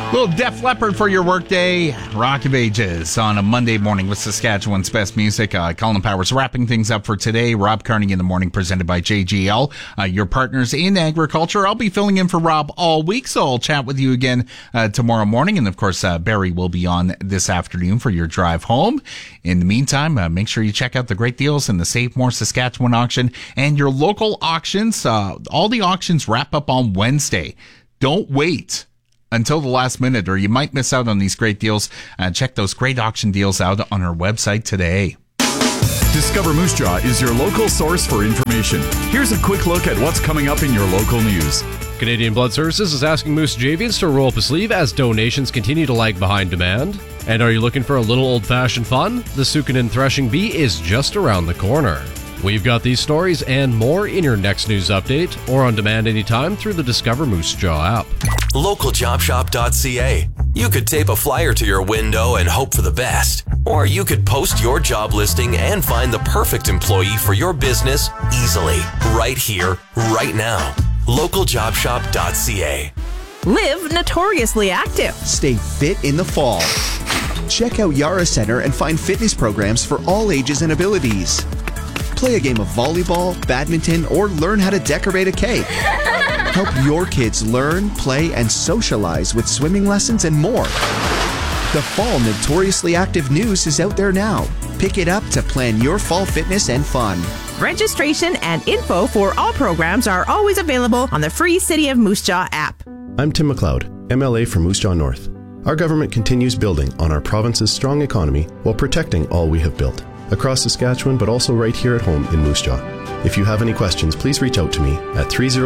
Little Def Leppard for your workday. Rock of Ages on a Monday morning with Saskatchewan's best music. Colin Powers wrapping things up for today. Rob Carney in the morning, presented by JGL, your partners in agriculture. I'll be filling in for Rob all week, so I'll chat with you again tomorrow morning. And of course, Barry will be on this afternoon for your drive home. In the meantime, make sure you check out the great deals in the Save More Saskatchewan auction and your local auctions. All the auctions wrap up on Wednesday. Don't wait until the last minute, or you might miss out on these great deals. Check those great auction deals out on our website today. Discover Moose Jaw is your local source for information. Here's a quick look at what's coming up in your local news. Canadian Blood Services is asking Moose Javians to roll up a sleeve as donations continue to lag behind demand. And are you looking for a little old-fashioned fun? The Sukanin Threshing Bee is just around the corner. We've got these stories and more in your next news update or on demand anytime through the Discover Moose Jaw app. LocalJobShop.ca. You could tape a flyer to your window and hope for the best. Or you could post your job listing and find the perfect employee for your business easily, right here, right now. LocalJobShop.ca. Live notoriously active. Stay fit in the fall. Check out Yara Center and find fitness programs for all ages and abilities. Play a game of volleyball, badminton, or learn how to decorate a cake. Help your kids learn, play, and socialize with swimming lessons and more. The Fall Notoriously Active news is out there now. Pick it up to plan your fall fitness and fun. Registration and info for all programs are always available on the free City of Moose Jaw app. I'm Tim McLeod, MLA for Moose Jaw North. Our government continues building on our province's strong economy while protecting all we have built. Across Saskatchewan, but also right here at home in Moose Jaw. If you have any questions, please reach out to me at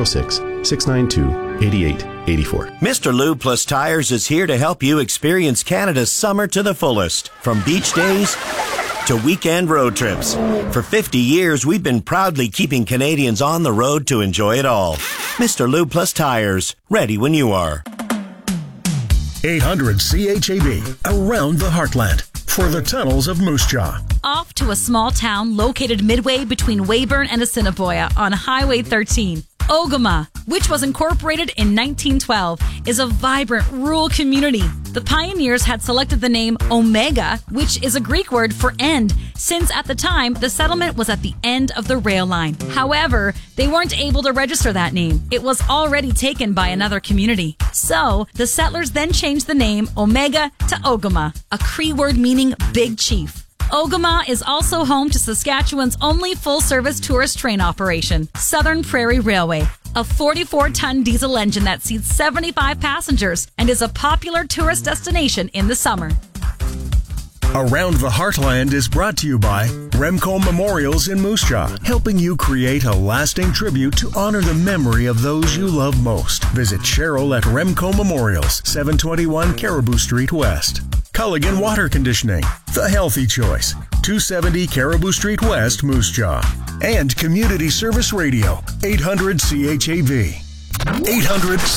306-692-8884. Mr. Lube Plus Tires is here to help you experience Canada's summer to the fullest. From beach days to weekend road trips. For 50 years, we've been proudly keeping Canadians on the road to enjoy it all. Mr. Lube Plus Tires, ready when you are. 800 CHAB, around the heartland, for the tunnels of Moose Jaw. Off to a small town located midway between Weyburn and Assiniboia on Highway 13. Ogama, which was incorporated in 1912, is a vibrant rural community. The pioneers had selected the name Omega, which is a Greek word for end, since at the time the settlement was at the end of the rail line. However, they weren't able to register that name. It was already taken by another community. So, the settlers then changed the name Omega to Ogama, a Cree word meaning big chief. Ogama is also home to Saskatchewan's only full-service tourist train operation, Southern Prairie Railway, a 44-ton diesel engine that seats 75 passengers and is a popular tourist destination in the summer. Around the Heartland is brought to you by Remco Memorials in Moose Jaw, helping you create a lasting tribute to honor the memory of those you love most. Visit Cheryl at Remco Memorials, 721 Caribou Street West. Culligan Water Conditioning, the healthy choice, 270 Caribou Street West, Moose Jaw. And Community Service Radio, 800 CHAV. 800